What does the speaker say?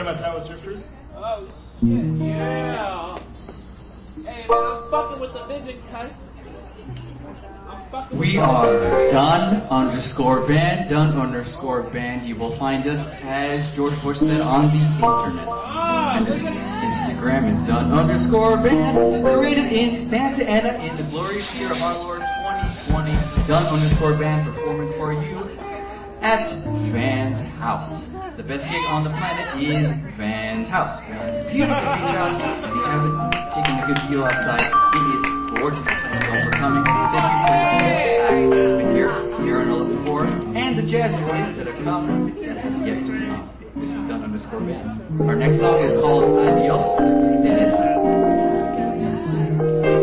about Taoist drifters? Oh, shit, yeah. Hey, man, I'm fucking with the vision, cuz. We are done_band. You will find us, as George Bush said, on the internet. And Instagram is done_band. Created in Santa Ana in the glorious year of our Lord 2020. Done_band performing for you at Van's house. The best gig on the planet is Van's house. Van's beautiful beach house. If you haven't taken a good view outside, it is gorgeous. Thank you all for coming. Thank you for the acts that have been here, Aaron before, and the jazz boys that have come that have yet to come. This is done_band. Our next song is called